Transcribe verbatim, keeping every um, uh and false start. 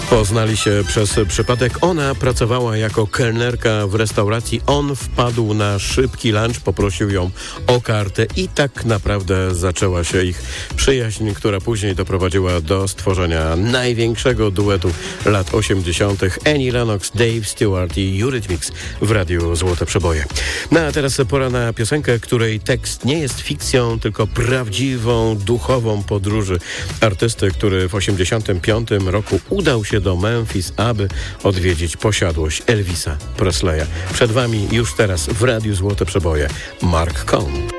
Poznali się przez przypadek. Ona pracowała jako kelnerka w restauracji. On wpadł na szybki lunch, poprosił ją o kartę i tak naprawdę zaczęła się ich przyjaźń, która później doprowadziła do stworzenia największego duetu lat osiemdziesiątych. Annie Lennox, Dave Stewart i Eurythmics w Radiu Złote Przeboje. No a teraz pora na piosenkę, której tekst nie jest fikcją, tylko prawdziwą, duchową podróży artysty, który w osiemdziesiątym piątym roku udał się do Memphis, aby odwiedzić posiadłość Elvisa Presleya. Przed wami już teraz w Radiu Złote Przeboje Mark Cohn.